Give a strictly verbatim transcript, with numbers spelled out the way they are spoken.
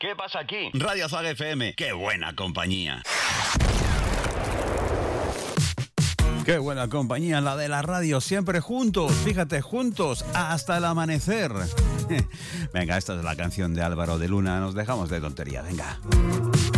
¿Qué pasa aquí? Radio Zaga F M. ¡Qué buena compañía! Qué buena compañía, la de la radio, siempre juntos, fíjate, juntos hasta el amanecer. Venga, esta es la canción de Álvaro de Luna, nos dejamos de tontería, venga.